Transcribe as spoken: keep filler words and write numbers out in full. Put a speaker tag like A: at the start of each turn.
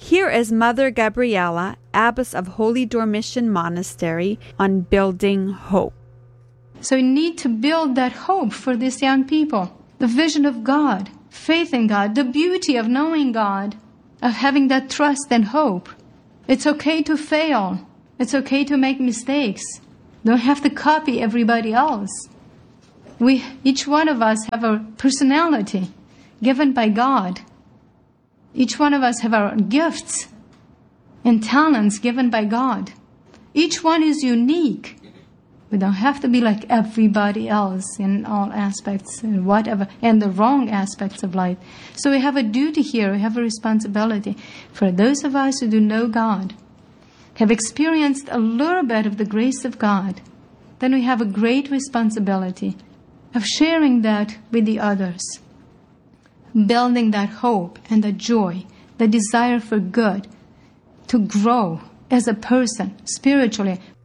A: Here is Mother Gabriela, Abbess of Holy Dormition Monastery, on building hope.
B: So we need to build that hope for these young people. The vision of God, faith in God, the beauty of knowing God, of having that trust and hope. It's okay to fail. It's okay to make mistakes. Don't have to copy everybody else. We, each one of us have a personality given by God. Each one of us have our gifts and talents given by God. Each one is unique. We don't have to be like everybody else in all aspects and whatever, and the wrong aspects of life. So we have a duty here, we have a responsibility. For those of us who do know God, have experienced a little bit of the grace of God, then we have a great responsibility of sharing that with the others. Building that hope and the joy, the desire for good, to grow as a person, spiritually,